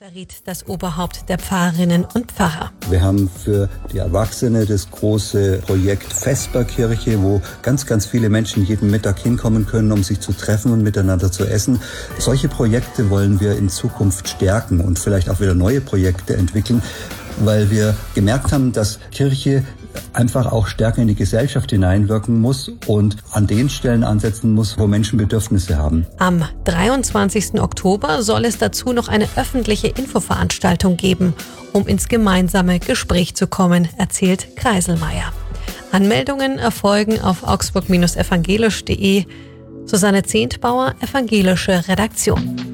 Verriet das Oberhaupt der Pfarrerinnen und Pfarrer. Wir haben für die Erwachsene das große Projekt Vesperkirche, wo ganz, ganz viele Menschen jeden Mittag hinkommen können, um sich zu treffen und miteinander zu essen. Solche Projekte wollen wir in Zukunft stärken und vielleicht auch wieder neue Projekte entwickeln, weil wir gemerkt haben, dass Kirche einfach auch stärker in die Gesellschaft hineinwirken muss und an den Stellen ansetzen muss, wo Menschen Bedürfnisse haben. Am 23. Oktober soll es dazu noch eine öffentliche Infoveranstaltung geben, um ins gemeinsame Gespräch zu kommen, erzählt Kreiselmeier. Anmeldungen erfolgen auf augsburg-evangelisch.de. Susanne Zehntbauer, Evangelische Redaktion.